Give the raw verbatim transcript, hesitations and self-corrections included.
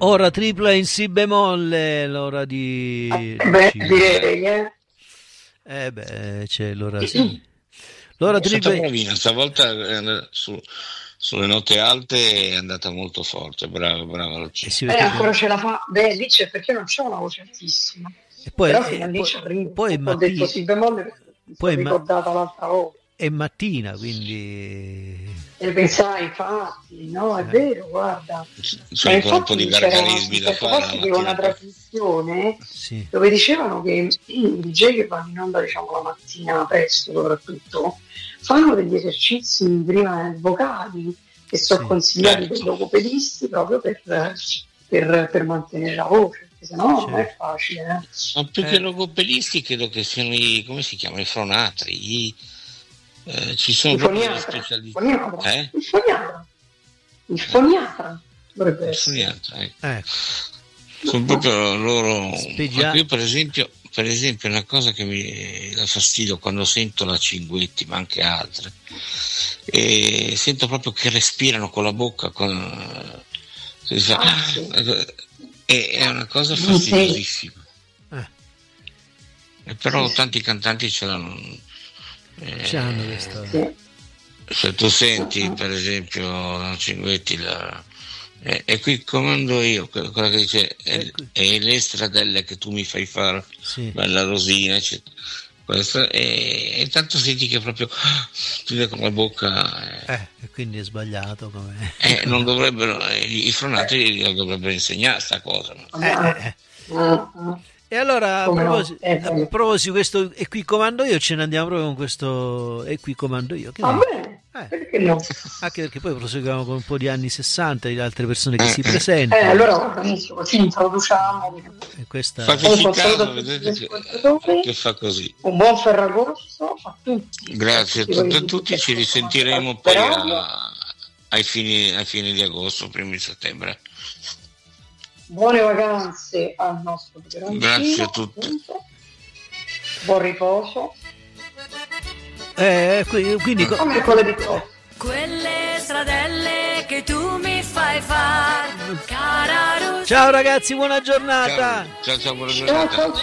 ora tripla in si bemolle, l'ora di... Eh beh, direi, eh. Eh beh, c'è l'ora sì. L'ora È stata tripla... bravina, stavolta eh, su, sulle note alte è andata molto forte, brava, brava Lucia. E si Eh, vede ancora che- ce la fa. Beh, lì c'è perché non c'è una voce altissima. E poi, Però e fino a lì poi- ci arrivo. poi è Ho matti- detto si bemolle perché mi poi sono ma- ricordata l'altra volta. è mattina, quindi... E pensai, infatti, no, è Eh. vero, guarda. C'è ancora un po' di c'era gargarismi da certo fare posto la che una mattina. trasmissione Sì, dove dicevano che i D J che vanno in onda, diciamo, la mattina presto soprattutto, fanno degli esercizi prima vocali che sono Sì. consigliati Certo. per logopedisti proprio per, per, per mantenere la voce, perché sennò non è Certo. facile. Eh. Ma più Eh. che logopedisti credo che siano i, come si chiamano, i fronatri, i, eh, ci sono Il proprio degli foniatra, specialisti. foniatra, Eh? il foniatra, il foniatra dovrebbe Il essere. foniatra, ecco. ecco. Sono proprio loro. Spegia- Ecco, io per esempio, per esempio, una cosa che mi dà fastidio quando sento la Cinguetti, ma anche altre, e sento proprio che respirano con la bocca, con, si fa- Ah, sì. e è una cosa Sì. fastidiosissima. Eh, E però Sì. tanti cantanti ce l'hanno. Eh, c'hanno questa... Sì. Se tu senti per esempio la Cinguetti, la, e, e qui comando io, que- quella che dice è, Ecco. è le stradelle che tu mi fai fare, Sì. bella Rosina, eccetera. Questo, e, e tanto senti che proprio chiude con la bocca, eh, Eh, e quindi è sbagliato come... eh, non dovrebbero, eh, i fronati non dovrebbero insegnare sta cosa. ma- Eh, eh, eh. Ah, ah. E allora, a Come no? proposito, Eh, a beh. proposito di questo E qui comando io, ce ne andiamo proprio con questo E qui comando io. Che Va ne- bene, Eh. perché no? Anche perché poi proseguiamo con un po' di anni sessanta di altre persone che Eh, si eh. presentano. Eh, allora va benissimo, così introduciamo E questa... Fateci Comunque, caso, saluto a tutti vedete gli che, ascoltatori. che fa così. un buon Ferragosto a tutti. Grazie a tutti tutti, voi a che tutti, ci ascoltano risentiremo la poi radio. a- ai fini, ai fini di agosto, primi di settembre. Buone vacanze al nostro Peperoncino, Grazie a tutti. appunto. Buon riposo. Eh, qui- quindi... co- Come quelle di Cos. Quelle stradelle che tu mi fai far, cara Rosa. Ciao ragazzi, buona giornata! Ciao, ciao, ciao, buona Ciao, giornata. ciao, ciao.